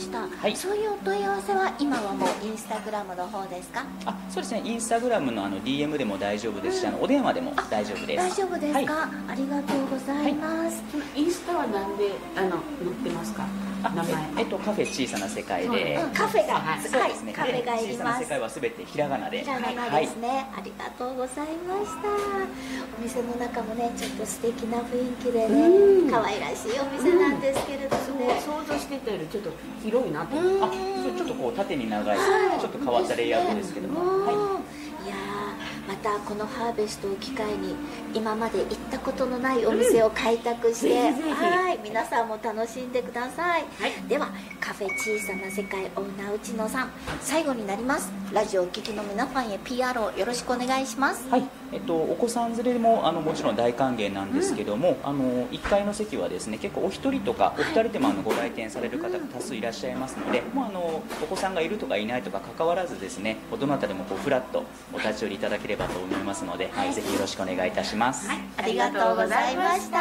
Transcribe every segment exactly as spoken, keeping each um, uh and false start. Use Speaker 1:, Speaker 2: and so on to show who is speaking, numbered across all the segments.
Speaker 1: した、
Speaker 2: はい、
Speaker 1: そういうお問い合わせは今はもうインスタグラムの方ですか？
Speaker 2: あ、そうですね、インスタグラムのあの ディーエム でも大丈夫ですし、うん、あのお電話でも大丈夫です。
Speaker 1: 大丈夫ですか、はい、ありがとうございます、
Speaker 3: はい、インスタは何であの載ってますか？名前
Speaker 2: えっとカフェ小さな世界で、
Speaker 1: うん、カフェが、はい、
Speaker 2: そうですね、
Speaker 1: カフェがいります。
Speaker 2: 小さな世界はすべてひらがなで、
Speaker 1: ひらがなですね、はい、ありがとうございました。お店の中もね、ちょっと素敵な雰囲気でね、可愛らしいお店なんですけれどもね、
Speaker 3: 想像してたよりちょっと広いなと。
Speaker 2: あ、ちょっとこう縦に長い、はい、ちょっと変わったレイアウトですけども、はい、
Speaker 1: いやまたこのハーベストを機会に今まで行ったことのないお店を開拓して、うん、はい皆さんも楽しんでください、はい、ではカフェ小さな世界オーナー内野さん、最後になります。ラジオをお聞きの皆さんへ ピーアール をよろしくお願いします。
Speaker 2: はい、えっと、お子さん連れもあのもちろん大歓迎なんですけども、うん、あのいっかいの席はですね、結構お一人とかお二人でもあのご来店される方が多数いらっしゃいますので、もうあのお子さんがいるとかいないとか関わらずですね、どなたでもこうフラッとお立ち寄りいただければと思いますので、はい、ぜひよろしくお願いいたします。
Speaker 1: はい、ありがとうございました。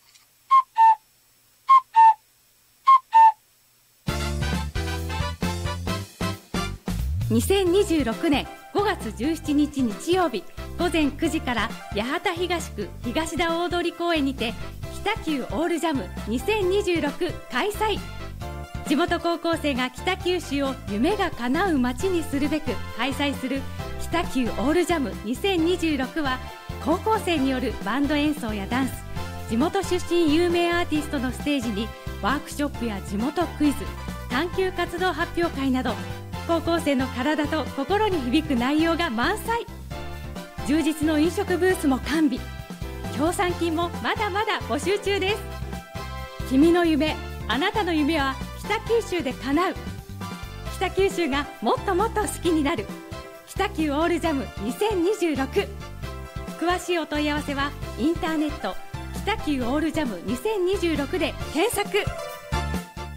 Speaker 4: にせんにじゅうろくねんごがつじゅうしちにち日曜日ごぜんくじから八幡東区東田大通公園にて北九オールジャムにせんにじゅうろく開催。地元高校生が北九州を夢が叶う街にするべく開催する北九オールジャムにせんにじゅうろくは、高校生によるバンド演奏やダンス、地元出身有名アーティストのステージにワークショップや地元クイズ、探究活動発表会など、高校生の体と心に響く内容が満載。充実の飲食ブースも完備。協賛金もまだまだ募集中です。君の夢、あなたの夢は北九州で叶う。北九州がもっともっと好きになる北九オールジャムにせんにじゅうろく。詳しいお問い合わせはインターネット北九オールジャムにせんにじゅうろくで検索。